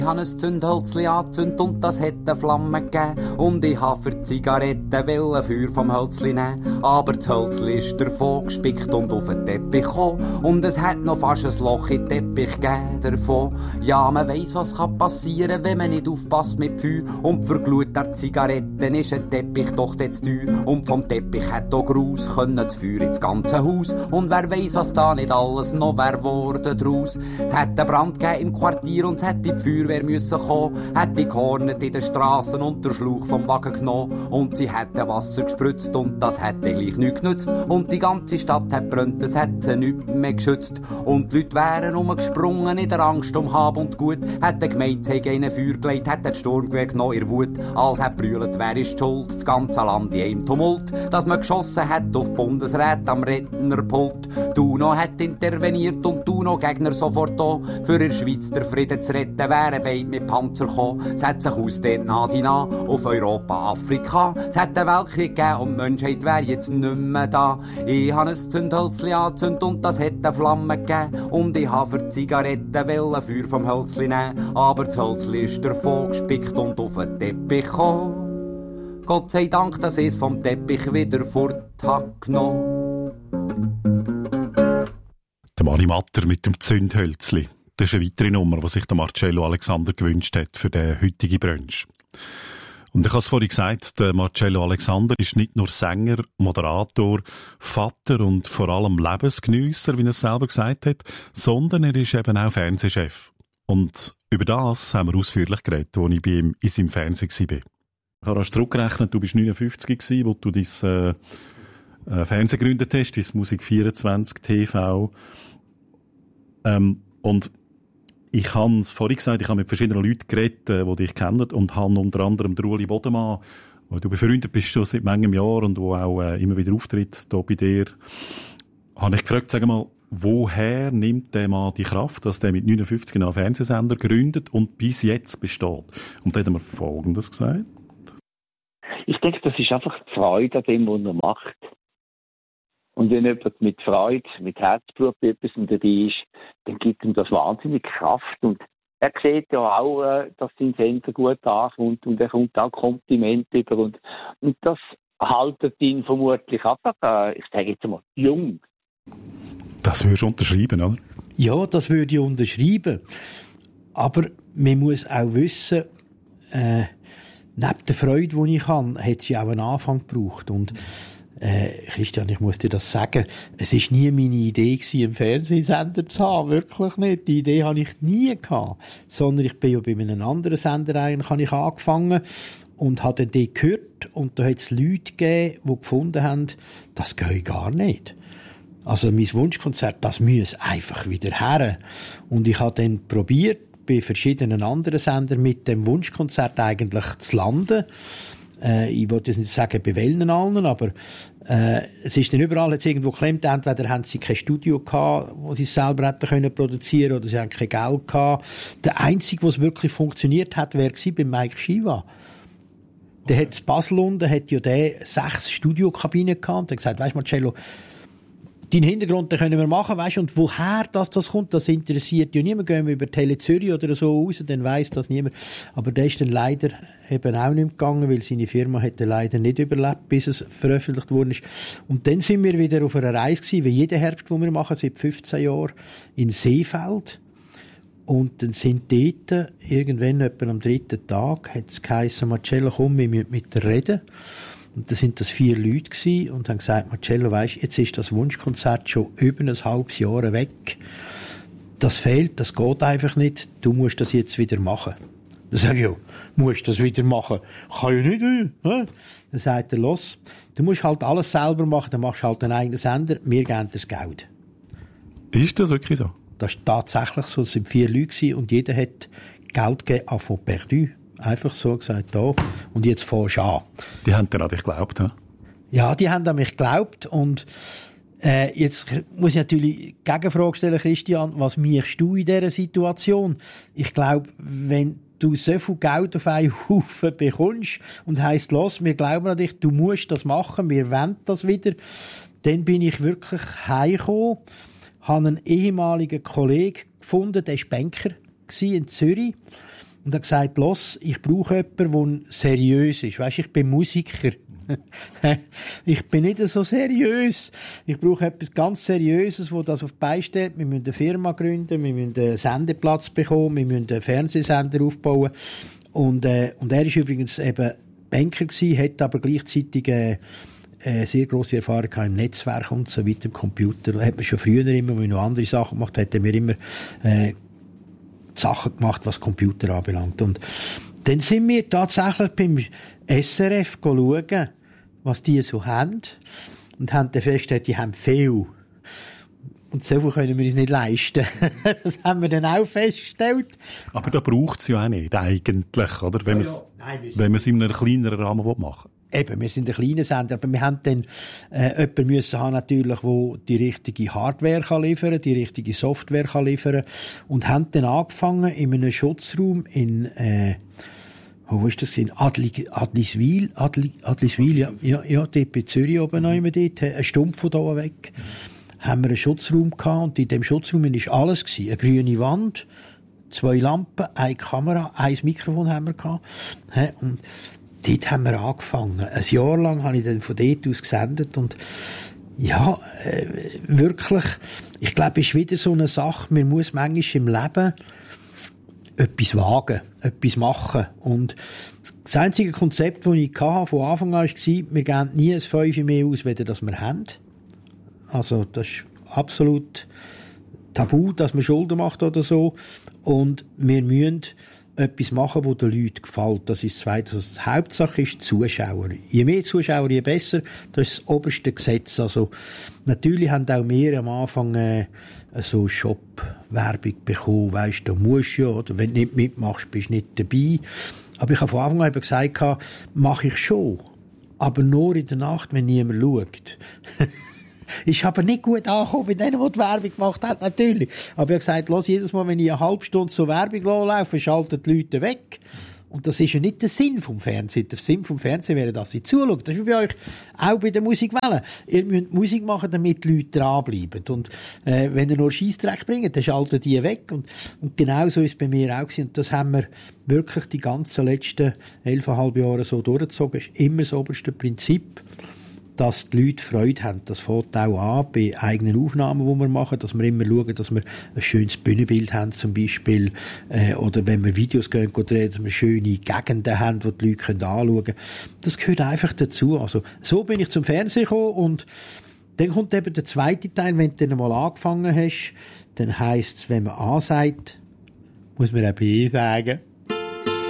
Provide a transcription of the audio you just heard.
Ich habe ein Zündhölzli angezündet und das hat eine Flamme gegeben. Und ich habe für Zigaretten Feuer vom Hölzli nehmen. Aber das Hölzli ist davon gespickt und auf den Teppich gekommen. Und es hat noch fast ein Loch in den Teppich gegeben davon. Ja, man weiss, was kann passieren, wenn man nicht aufpasst mit Feuer. Und für Glut der Zigaretten ist ein Teppich doch jetzt teuer. Und vom Teppich hat auch Graus können das Feuer ins ganze Haus. Und wer weiss, was da nicht alles noch wär worden draus. Es hat einen Brand gegeben im Quartier und es hat die Feuerwehr müssen kommen, hat die gehornet in den Strassen und den Schlauch vom Wagen genommen und sie hätte Wasser gespritzt und das hätte gleich nichts genützt und die ganze Stadt hat brennt, das hat sie nicht mehr geschützt und die Leute wären umgesprungen in der Angst um Hab und Gut, hat der Gemeinde sich in ein Feuer gelegt, hat das Sturmgewehr genommen in Wut, als hat brüllt, wer ist schuld, das ganze Land in einem Tumult, dass man geschossen hat auf Bundesrat am Rednerpult, Duno hat interveniert und Duno Gegner sofort da, für in der Schweiz der Frieden zu retten, wären beide mit Panzer gekommen. Es hat sich ausdehnt nah die nah auf Europa, Afrika. Es hat einen Weltkrieg gegeben und die Menschheit wäre jetzt nicht mehr da. Ich habe ein Zündhölzli angezündet und das hat eine Flamme gegeben. Und ich habe für Zigaretten Feuer vom Hölzli nehmen. Aber das Hölzli ist davon gespickt und auf den Teppich gekommen. Gott sei Dank, dass ich es vom Teppich wieder fort hat genommen. Der Mani Matter mit dem Zündhölzli. Das ist eine weitere Nummer, die sich der Marcello Alexander gewünscht hat für den heutigen Brunch. Und ich habe es vorhin gesagt, der Marcello Alexander ist nicht nur Sänger, Moderator, Vater und vor allem Lebensgeniesser, wie er es selber gesagt hat, sondern er ist eben auch Fernsehchef. Und über das haben wir ausführlich geredet, als ich bei ihm in seinem Fernsehen war. Ich habe zurückgerechnet, du bist 59 gewesen, wo du dein Fernsehen gegründet hast, dein Musik 24 TV. Und ich habe vorhin gesagt, ich habe mit verschiedenen Leuten geredet, die dich kennen, und habe unter anderem Ueli Bodemann, wo du befreundet bist schon seit manchem Jahr und wo auch immer wieder auftritt hier bei dir, habe ich gefragt, sag mal, woher nimmt der Mann die Kraft, dass der mit 59 einen Fernsehsender gründet und bis jetzt besteht? Und da hat er mir Folgendes gesagt. Ich denke, das ist einfach die Freude an dem, was er macht. Und wenn jemand mit Freude, mit Herzblut bei etwas dabei ist, dann gibt ihm das wahnsinnig Kraft. Und er sieht ja auch, dass sein Sender gut ankommt und er kommt auch Komplimente über. Und das haltet ihn vermutlich einfach, ich sage jetzt mal, jung. Das würdest du unterschreiben, oder? Ja, das würde ich unterschreiben. Aber man muss auch wissen, neben der Freude, die ich habe, hat sie auch einen Anfang gebraucht. Und Christian, ich muss dir das sagen, es war nie meine Idee gewesen, einen Fernsehsender zu haben, wirklich nicht. Die Idee hatte ich nie gehabt, sondern ich bin ja bei einem anderen Sender eigentlich, habe ich angefangen und habe den gehört und da hat es Leute gegeben, die gefunden haben, das geht gar nicht. Also mein Wunschkonzert, das muss einfach wieder her. Und ich habe dann probiert, bei verschiedenen anderen Sendern mit dem Wunschkonzert eigentlich zu landen. Ich wollte jetzt nicht sagen, bei welchen allen, aber es ist dann überall jetzt irgendwo geklemmt. Entweder haben sie kein Studio gehabt, wo sie es selber hätten können produzieren, oder sie haben kein Geld gehabt. Der einzige, was wirklich funktioniert hat, wäre bei Mike Shiva. Der hat in Basel unten, hat ja der 6 Studiokabinen gehabt und hat gesagt, weisst Marcello, deinen Hintergrund, den können wir machen, weisst du, und woher das kommt, das interessiert ja niemand. Gehen wir über Tele Zürich oder so raus, dann weiss das niemand. Aber der ist dann leider eben auch nicht gegangen, weil seine Firma hätte leider nicht überlebt, bis es veröffentlicht worden ist. Und dann sind wir wieder auf einer Reise gewesen, wie jeden Herbst, den wir machen, seit 15 Jahren, in Seefeld. Und dann sind dort, irgendwann etwa am 3. Tag, hat es geheißen, Marcello, komm, wir müssen mit dir reden. Und da sind das 4 Leute gewesen und haben gesagt, Marcello, weisst, jetzt ist das Wunschkonzert schon über ein halbes Jahr weg. Das fehlt, das geht einfach nicht. Du musst das jetzt wieder machen. Dann sage ich, ja, musst das wieder machen? Kann ich nicht, Dann sagt er, los, du musst halt alles selber machen, dann machst du halt einen eigenen Sender, wir geben dir das Geld. Ist das wirklich so? Das ist tatsächlich so, es sind 4 Leute gewesen und jeder hat Geld gegeben, à fond perdu. Einfach so gesagt, da. Und jetzt fährst du an. Die haben dir an dich geglaubt, he? Ja, die haben an mich geglaubt. Und jetzt muss ich natürlich Gegenfrage stellen, Christian, was machst du in dieser Situation? Ich glaube, wenn du so viel Geld auf einen Haufen bekommst und heisst, los, wir glauben an dich, du musst das machen, wir wollen das wieder, dann bin ich wirklich heimgekommen, habe einen ehemaligen Kollegen gefunden, der war Banker in Zürich. und hat gesagt, los, ich brauche jemanden, der seriös ist. Weisst, ich bin Musiker. Ich bin nicht so seriös. Ich brauche etwas ganz Seriöses, wo das auf die Beine steht. Wir müssen eine Firma gründen, wir müssen einen Sendeplatz bekommen, wir müssen einen Fernsehsender aufbauen. Und er ist übrigens eben Banker gewesen, hat aber gleichzeitig sehr grosse Erfahrung im Netzwerk und so weiter, im Computer. Da hat man schon früher immer, wenn man noch andere Sachen gemacht hat, hat man immer Sachen gemacht, was Computer anbelangt. Und dann sind wir tatsächlich beim SRF schauen, was die so haben. Und haben dann festgestellt, die haben viel. Und so viel können wir uns nicht leisten. Das haben wir dann auch festgestellt. Aber da braucht es ja auch nicht, eigentlich, oder? Wenn man es in einem kleineren Rahmen machen will. Eben, wir sind ein kleiner Sender, aber wir haben dann jemanden müssen haben, natürlich, der die richtige Hardware kann liefern, die richtige Software kann liefern, und haben dann angefangen in einem Schutzraum in wo ist das? In Adliswil, ja, dort bei Zürich oben noch immer dort, ein Stumpf von da weg, haben wir einen Schutzraum gehabt, und in dem Schutzraum war alles gewesen. Eine grüne Wand, 2 Lampen, eine Kamera, ein Mikrofon haben wir gehabt, und dort haben wir angefangen. Ein Jahr lang habe ich dann von dort aus gesendet, und ja, wirklich, ich glaube, es ist wieder so eine Sache, man muss manchmal im Leben etwas wagen, etwas machen. Und das einzige Konzept, das ich hatte, von Anfang an war, wir geben nie ein 5 mehr aus, weder das wir haben. Also, das ist absolut tabu, dass man Schulden macht oder so. Und wir müssen etwas machen, das den Leuten gefällt. Das ist das Zweite. Also die Hauptsache ist Zuschauer. Je mehr Zuschauer, je besser. Das ist das oberste Gesetz. Also, natürlich haben auch wir am Anfang so Shop-Werbung bekommen. Weisst, du musst ja, oder wenn du nicht mitmachst, bist du nicht dabei. Aber ich habe von Anfang an gesagt, mache ich schon. Aber nur in der Nacht, wenn niemand schaut. Ist aber nicht gut angekommen bei denen, die Werbung gemacht haben, natürlich. Aber ich habe gesagt, jedes Mal, wenn ich eine halbe Stunde so Werbung laufe, schalten die Leute weg. Und das ist ja nicht der Sinn vom Fernsehen. Der Sinn vom Fernsehen wäre, dass sie zuschauen. Das ist wie bei euch auch bei der Musikwelle. Ihr müsst Musik machen, damit die Leute dranbleiben. Und wenn ihr nur Scheissdreck bringt, dann schalten die weg. Und genau so ist es bei mir auch gewesen. Und das haben wir wirklich die ganzen letzten 11,5 Jahre so durchgezogen. Das ist immer das oberste Prinzip, dass die Leute Freude haben. Das fängt auch an bei eigenen Aufnahmen, die wir machen, dass wir immer schauen, dass wir ein schönes Bühnenbild haben zum Beispiel, oder wenn wir Videos drehen, dass wir schöne Gegenden haben, die die Leute anschauen können. Das gehört einfach dazu. Also, so bin ich zum Fernsehen gekommen, und dann kommt eben der zweite Teil, wenn du dann mal angefangen hast, dann heisst es, wenn man A sagt, muss man auch B sagen.